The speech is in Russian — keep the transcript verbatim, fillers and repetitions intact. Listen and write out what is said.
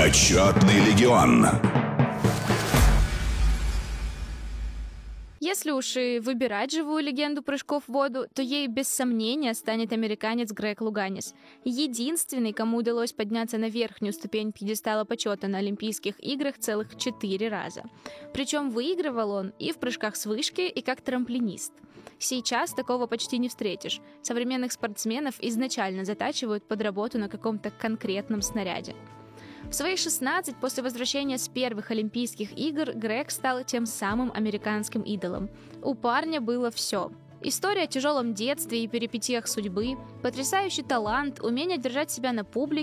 Почетный легион. Если уж и выбирать живую легенду прыжков в воду, то ей без сомнения станет американец Грег Луганис. Единственный, кому удалось подняться на верхнюю ступень пьедестала почета на Олимпийских играх целых четыре раза. Причем выигрывал он и в прыжках с вышки, и как трамплинист. Сейчас такого почти не встретишь. Современных спортсменов изначально затачивают под работу на каком-то конкретном снаряде. В свои шестнадцать, после возвращения с первых Олимпийских игр, Грег стал тем самым американским идолом. У парня было все. История о тяжелом детстве и перипетиях судьбы, потрясающий талант, умение держать себя на публике